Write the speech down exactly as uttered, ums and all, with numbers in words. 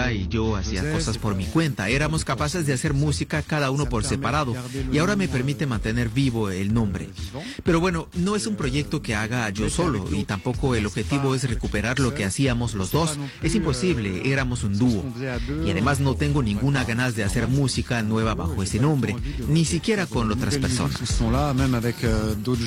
banda y yo hacía cosas por mi cuenta. Éramos capaces de hacer música cada uno por separado y ahora me permite mantener vivo el nombre. Pero bueno, no es un proyecto que haga yo solo y tampoco el objetivo es recuperar lo que hacíamos los dos. Es imposible, éramos un dúo. Y además no tengo ninguna ganas de hacer música nueva bajo ese nombre, ni siquiera con otras personas.